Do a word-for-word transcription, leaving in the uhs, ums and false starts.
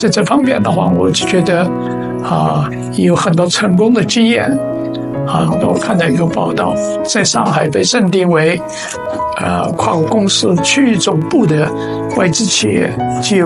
在这方面的话，我就觉得啊，有很多成功的经验啊。我看到一个报道，在上海被认定为呃跨国公司区域总部的外资企业，就